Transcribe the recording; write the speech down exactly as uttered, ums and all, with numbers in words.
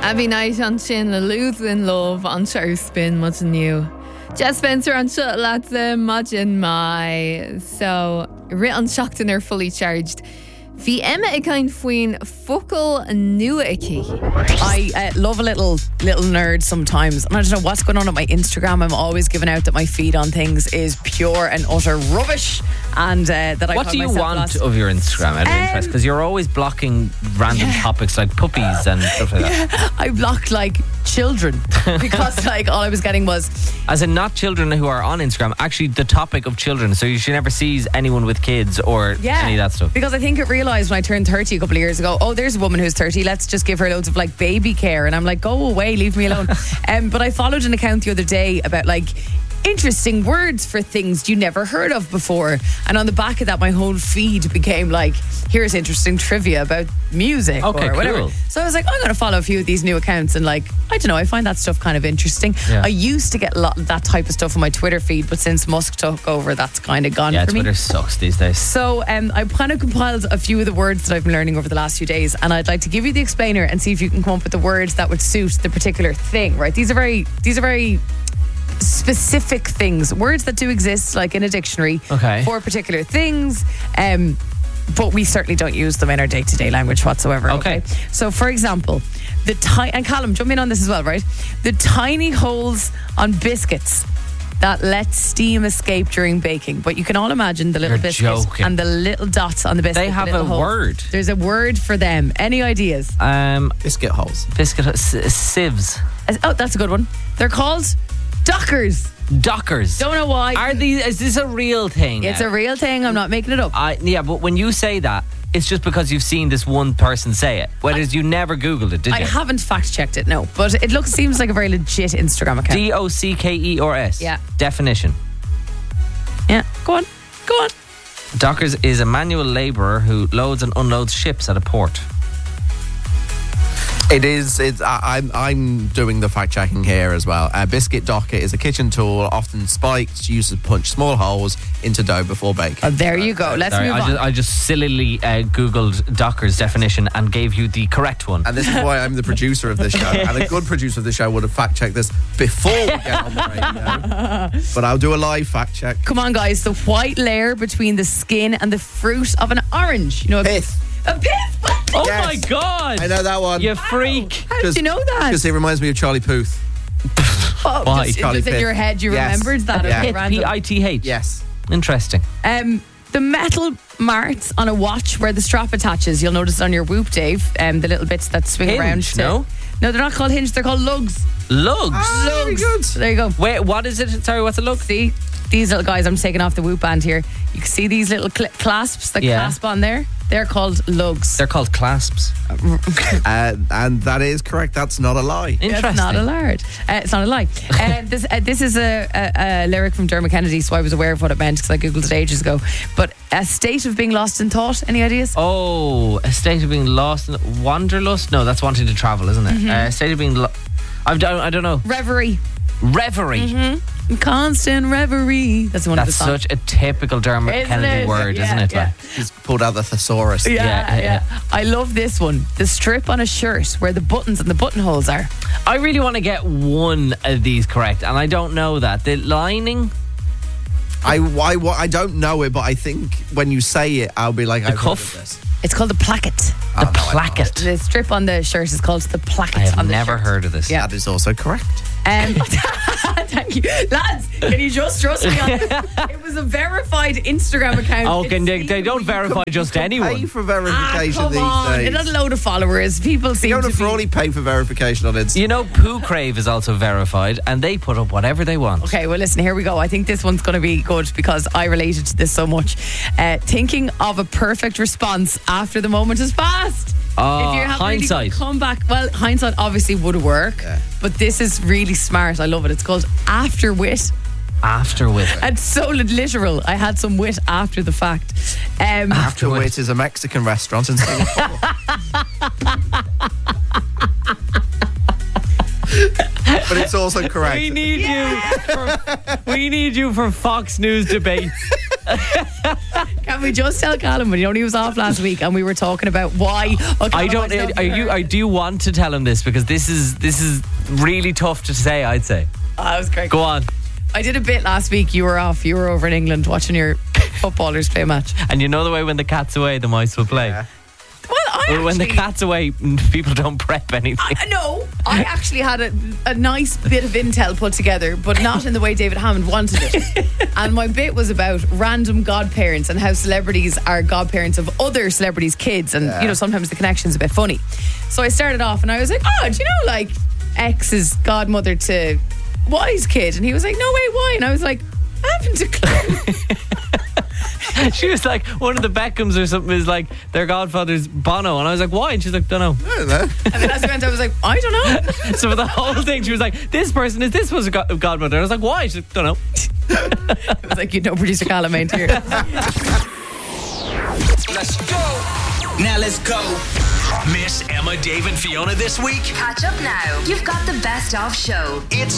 Abby Knight an sin le Losing Love an Show Spin much new. Jess Spencer an shut lads imagine my so rit an shocked are fully charged. Bhí Emma a kind faoin focal nua icky. I uh, love a little little nerd sometimes, and I don't know what's going on at my Instagram. I'm always giving out that my feed on things is pure and utter rubbish, and uh, that I. What call do you myself want last. of your Instagram out of Um, interest? Because you're always blocking random yeah. topics like puppies and stuff like that. I blocked like children because like all I was getting was As in, not children who are on Instagram, actually the topic of children. So you should never see anyone with kids or yeah, any of that stuff. Because I think it realised when I turned thirty a couple of years ago, oh, there's a woman who's thirty, let's just give her loads of like baby care, and I'm like, go away, leave me alone. um, but I followed an account the other day about like interesting words for things you never heard of before, and on the back of that my whole feed became like, here's interesting trivia about music Okay, or whatever. cool. So I was like, I'm going to follow a few of these new accounts, and like, I don't know, I find that stuff kind of interesting. Yeah. I used to get a lot of that type of stuff on my Twitter feed, but since Musk took over, that's kind of gone Yeah, for me. Twitter sucks these days. So um, I've kind of compiled a few of the words that I've been learning over the last few days, and I'd like to give you the explainer and see if you can come up with the words that would suit the particular thing. Right? These are very, these are very specific things, words that do exist, like in a dictionary, Okay. for particular things. Um, but we certainly don't use them in our day-to-day language whatsoever. Okay. Okay. So, for example, the tiny and Callum, jump in on this as well, right? The tiny holes on biscuits that let steam escape during baking. But you can all imagine the little You're biscuit joking. and the little dots on the biscuit. They the have little a holes. word. There's a word for them. Any ideas? Um, Biscuit holes. biscuit s- sieves, Oh, that's a good one. They're called dockers. dockers. Don't know why. Are these? Is this a real thing? It's now? a real thing. I'm not making it up. I, yeah, but when you say that, it's just because you've seen this one person say it. Whereas you never Googled it, did I you? haven't fact checked it, no. But it looks seems like a very legit Instagram account. D O C K E or S. Yeah. Definition. Yeah. Go on. Go on. Dockers is a manual labourer who loads and unloads ships at a port. It is. It's. I, I'm. I'm doing the fact checking here as well. A biscuit docker is a kitchen tool, often spiked, used to punch small holes into dough before baking. Oh, there you go. Let's Sorry, move I on. just, I just sillily uh, Googled Docker's definition and gave you the correct one. And this is why I'm the producer of this show. And a good producer of the show would have fact checked this before we get on the radio. But I'll do a live fact check. Come on, guys. The white layer between the skin and the fruit of an orange. You know, a Pith. A pith. Oh Yes. my God! I know that one. You freak. How did you know that? Because it reminds me of Charlie Puth. Oh, Why? just, Charlie just in Pith. your head, you Yes. remembered that. Yeah. Okay, Pith, random. P I T H. Yes. Interesting. Um, the metal marks on a watch where the strap attaches. You'll notice it on your Whoop, Dave. Um, the little bits that swing Hinge, around. To, no? no, they're not called hinge. They're called lugs. Lugs. Ah, very good. There you go. Wait, what is it? Sorry, what's a lug? See, these little guys, I'm taking off the Whoop band here. You can see these little cl- clasps that Yeah. clasp on there. They're called lugs. They're called clasps. Uh, and that is correct. That's not a lie. Interesting. It's not a lard. Uh, it's not a lie. Uh, this uh, this is a, a, a lyric from Dermot Kennedy, so I was aware of what it meant because I googled it ages ago. But a state of being lost in thought. Any ideas? Oh, a state of being lost in wanderlust? No, that's wanting to travel, isn't it? Mm-hmm. Uh, a state of being lo- I don't, I don't know. Reverie. Reverie. Constant reverie. That's one of the That's songs. such a typical Dermot Isn't Kennedy it? word, Yeah, isn't it? yeah. Like, He's pulled out the thesaurus. Yeah, Yeah, yeah, yeah. I love this one. The strip on a shirt where the buttons and the buttonholes are. I really want to get one of these correct, and I don't know that. The lining, I, I, I don't know it, but I think when you say it, I'll be like, The I've heard cuff? of this. It's called the placket. the Oh, no, I placket. The strip on the shirt is called the placket. I have on the never shirt. heard of this. Yeah. That is also correct. Um, thank you, lads. Can you just trust me on this? It was a verified Instagram account. Oh, It can they, seemed- they don't verify just Pay anyone. for Ah, verification come these on. days. It has a load of followers. People seem You to don't be. only pay for verification on Instagram. You know, Poo Crave is also verified, and they put up whatever they want. Okay, well, listen, here we go. I think this one's going to be good because I related to this so much. Uh, thinking of a perfect response after the moment has passed. Ah, If you have really good hindsight. comeback, well, hindsight obviously would work, Yeah. but this is really smart. I love it. It's called after wit. After with. And so literal. I had some wit after the fact. Um, After Wit is a Mexican restaurant in Singapore. But it's also correct. We need you. For, we need you for Fox News debates. Can Can we just tell Callum, when you know he was off last week and we were talking about why? Oh, I don't. Callum, Are you? I do want to tell him this because this is this is really tough to say. I'd say. Oh, that was great. Go on. I did a bit last week. You were off. You were over in England watching your footballers play a match. And you know the way when the cat's away, the mice will play. Yeah. Well, I Well, when the actually- cat's away, people don't prep anything. I, no, I actually had a, a nice bit of intel put together, but not in the way David Hammond wanted it. And my bit was about random godparents and how celebrities are godparents of other celebrities' kids. And, Yeah. you know, sometimes the connection's a bit funny. So I started off and I was like, oh, do you know, like, X is godmother to Y's kid? And he was like, no way, why? And I was like, I haven't a clue. She was like, one of the Beckhams or something is like their godfather's Bono, and I was like, why? And she's like, don't know. I don't know. And then as I went, I was like, I don't know. So for the whole thing, she was like, this person is this was a god- godmother. And I was like, why? She's like, don't know. It was like, you know, producer Callum ain't here. Let's go. Now let's go. Miss Emma, Dave, and Fiona this week. Catch up now. You've got the best of show. It's